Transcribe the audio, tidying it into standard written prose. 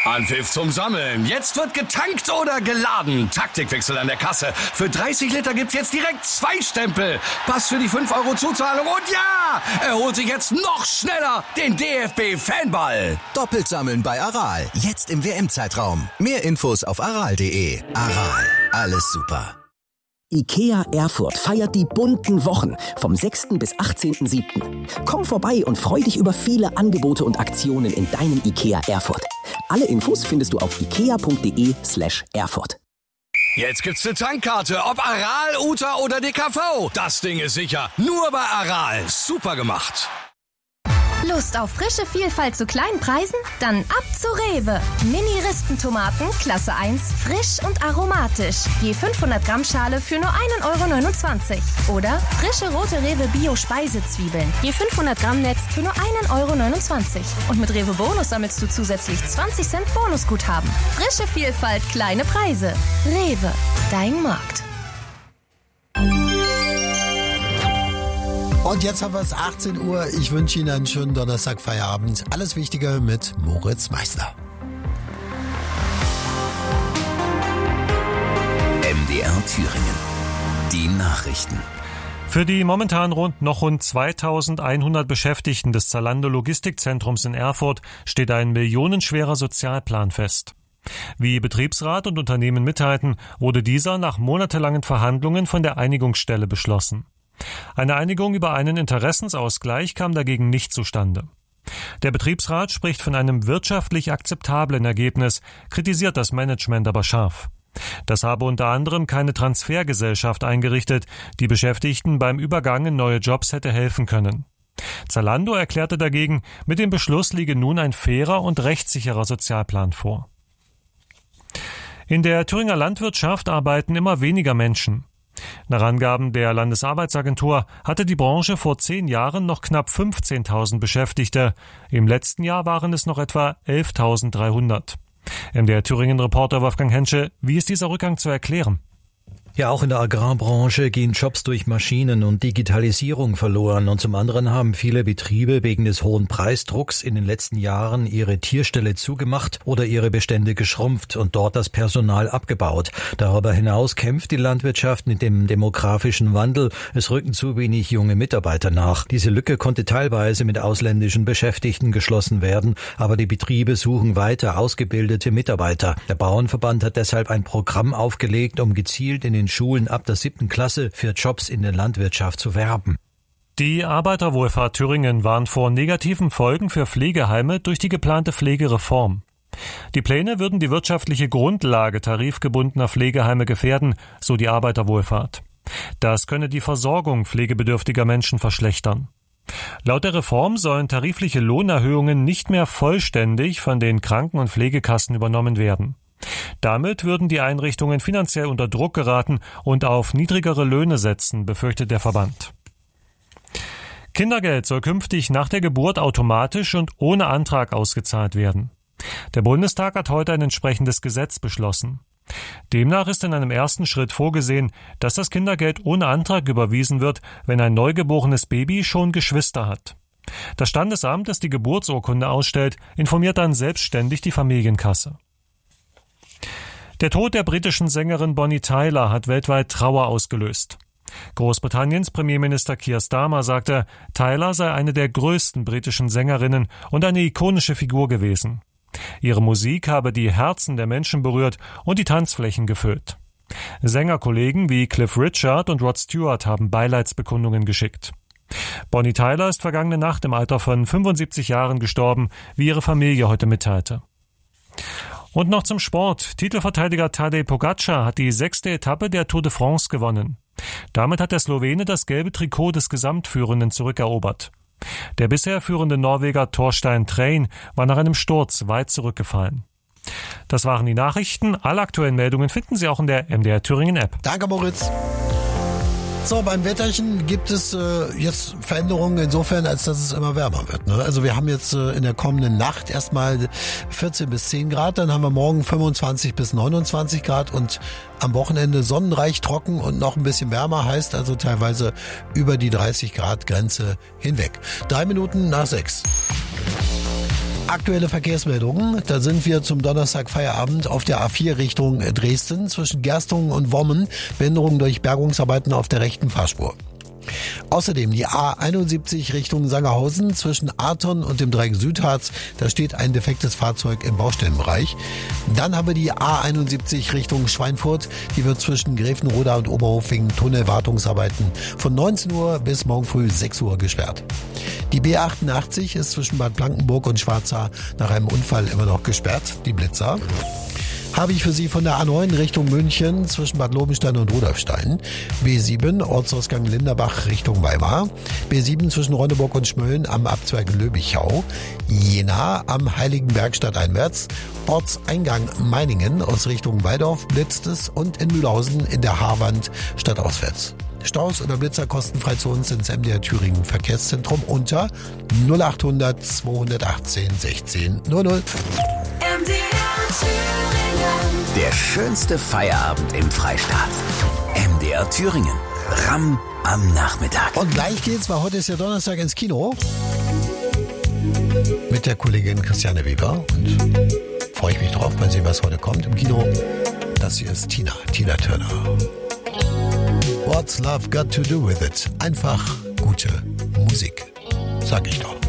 Anpfiff zum Sammeln. Jetzt wird getankt oder geladen. Taktikwechsel an der Kasse. Für 30 Liter gibt's jetzt direkt 2 Stempel. Pass für die 5 € Zuzahlung und ja, er holt sich jetzt noch schneller den DFB-Fanball. Doppelt sammeln bei Aral. Jetzt im WM-Zeitraum. Mehr Infos auf aral.de. Aral. Alles super. IKEA Erfurt feiert die bunten Wochen vom 6. bis 18.07. Komm vorbei und freu dich über viele Angebote und Aktionen in deinem IKEA Erfurt. Alle Infos findest du auf ikea.de/Erfurt. Jetzt gibt's eine Tankkarte, ob Aral, Uta oder DKV. Das Ding ist sicher. Nur bei Aral. Super gemacht. Lust auf frische Vielfalt zu kleinen Preisen? Dann ab zu Rewe. Mini-Ristentomaten, Klasse 1, frisch und aromatisch. Je 500 Gramm Schale für nur 1,29 €. Oder frische rote Rewe Bio-Speisezwiebeln. Je 500 Gramm Netz für nur 1,29 €. Und mit Rewe Bonus sammelst du zusätzlich 20 Cent Bonusguthaben. Frische Vielfalt, kleine Preise. Rewe, dein Markt. Und jetzt haben wir es 18 Uhr. Ich wünsche Ihnen einen schönen Donnerstag-Feierabend. Alles Wichtige mit Moritz Meissner. MDR Thüringen. Die Nachrichten. Für die momentan rund 2100 Beschäftigten des Zalando Logistikzentrums in Erfurt steht ein millionenschwerer Sozialplan fest. Wie Betriebsrat und Unternehmen mitteilten, wurde dieser nach monatelangen Verhandlungen von der Einigungsstelle beschlossen. Eine Einigung über einen Interessensausgleich kam dagegen nicht zustande. Der Betriebsrat spricht von einem wirtschaftlich akzeptablen Ergebnis, kritisiert das Management aber scharf. Das habe unter anderem keine Transfergesellschaft eingerichtet, die Beschäftigten beim Übergang in neue Jobs hätte helfen können. Zalando erklärte dagegen, mit dem Beschluss liege nun ein fairer und rechtssicherer Sozialplan vor. In der Thüringer Landwirtschaft arbeiten immer weniger Menschen. Nach Angaben der Landesarbeitsagentur hatte die Branche vor 10 Jahren noch knapp 15.000 Beschäftigte. Im letzten Jahr waren es noch etwa 11.300. MDR Thüringen-Reporter Wolfgang Hensche, wie ist dieser Rückgang zu erklären? Ja, auch in der Agrarbranche gehen Jobs durch Maschinen und Digitalisierung verloren. Und zum anderen haben viele Betriebe wegen des hohen Preisdrucks in den letzten Jahren ihre Tierställe zugemacht oder ihre Bestände geschrumpft und dort das Personal abgebaut. Darüber hinaus kämpft die Landwirtschaft mit dem demografischen Wandel. Es rücken zu wenig junge Mitarbeiter nach. Diese Lücke konnte teilweise mit ausländischen Beschäftigten geschlossen werden, aber die Betriebe suchen weiter ausgebildete Mitarbeiter. Der Bauernverband hat deshalb ein Programm aufgelegt, um gezielt in den Schulen ab der 7. Klasse für Jobs in der Landwirtschaft zu werben. Die Arbeiterwohlfahrt Thüringen warnt vor negativen Folgen für Pflegeheime durch die geplante Pflegereform. Die Pläne würden die wirtschaftliche Grundlage tarifgebundener Pflegeheime gefährden, so die Arbeiterwohlfahrt. Das könne die Versorgung pflegebedürftiger Menschen verschlechtern. Laut der Reform sollen tarifliche Lohnerhöhungen nicht mehr vollständig von den Kranken- und Pflegekassen übernommen werden. Damit würden die Einrichtungen finanziell unter Druck geraten und auf niedrigere Löhne setzen, befürchtet der Verband. Kindergeld soll künftig nach der Geburt automatisch und ohne Antrag ausgezahlt werden. Der Bundestag hat heute ein entsprechendes Gesetz beschlossen. Demnach ist in einem ersten Schritt vorgesehen, dass das Kindergeld ohne Antrag überwiesen wird, wenn ein neugeborenes Baby schon Geschwister hat. Das Standesamt, das die Geburtsurkunde ausstellt, informiert dann selbstständig die Familienkasse. Der Tod der britischen Sängerin Bonnie Tyler hat weltweit Trauer ausgelöst. Großbritanniens Premierminister Keir Starmer sagte, Tyler sei eine der größten britischen Sängerinnen und eine ikonische Figur gewesen. Ihre Musik habe die Herzen der Menschen berührt und die Tanzflächen gefüllt. Sängerkollegen wie Cliff Richard und Rod Stewart haben Beileidsbekundungen geschickt. Bonnie Tyler ist vergangene Nacht im Alter von 75 Jahren gestorben, wie ihre Familie heute mitteilte. Und noch zum Sport. Titelverteidiger Tadej Pogačar hat die 6. Etappe der Tour de France gewonnen. Damit hat der Slowene das gelbe Trikot des Gesamtführenden zurückerobert. Der bisher führende Norweger Thorstein Trein war nach einem Sturz weit zurückgefallen. Das waren die Nachrichten. Alle aktuellen Meldungen finden Sie auch in der MDR Thüringen App. Danke, Moritz. So, beim Wetterchen gibt es jetzt Veränderungen insofern, als dass es immer wärmer wird. Ne? Also wir haben jetzt in der kommenden Nacht erstmal 14 bis 10 Grad, dann haben wir morgen 25 bis 29 Grad und am Wochenende sonnenreich, trocken und noch ein bisschen wärmer, heißt also teilweise über die 30 Grad Grenze hinweg. 3 Minuten nach 6. Aktuelle Verkehrsmeldungen. Da sind wir zum Donnerstag Feierabend auf der A4 Richtung Dresden zwischen Gerstungen und Wommen. Behinderung durch Bergungsarbeiten auf der rechten Fahrspur. Außerdem die A71 Richtung Sangerhausen zwischen Arton und dem Dreieck Südharz. Da steht ein defektes Fahrzeug im Baustellenbereich. Dann haben wir die A71 Richtung Schweinfurt. Die wird zwischen Gräfenroda und Oberhof wegen Tunnelwartungsarbeiten von 19 Uhr bis morgen früh 6 Uhr gesperrt. Die B88 ist zwischen Bad Blankenburg und Schwarza nach einem Unfall immer noch gesperrt. Die Blitzer. Habe ich für Sie von der A9 Richtung München zwischen Bad Lobenstein und Rudolfstein. B7 Ortsausgang Linderbach Richtung Weimar. B7 zwischen Ronneburg und Schmölln am Abzweig Löbichau. Jena am Heiligenberg stadteinwärts. Ortseingang Meiningen aus Richtung Waldorf blitzt es und in Mühlhausen in der Haarwand stadtauswärts. Staus oder Blitzer kostenfrei zu uns ins MDR Thüringen Verkehrszentrum unter 0800 218 16 00. Der schönste Feierabend im Freistaat. MDR Thüringen. Ram am Nachmittag. Und gleich geht's, weil heute ist ja Donnerstag, ins Kino. Mit der Kollegin Christiane Weber. Und freue ich mich drauf. Mal sehen, was heute kommt im Kino. Das hier ist Tina Turner. What's Love Got to Do With It? Einfach gute Musik. Sag ich doch.